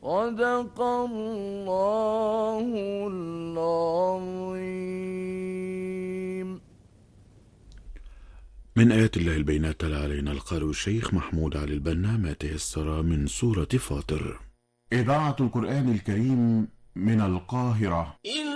صدق الله العظيم. من آيات الله البينات تلا علينا القارئ الشيخ محمود علي البنا ما تيسر من سورة فاطر. إذاعة القرآن الكريم من القاهرة.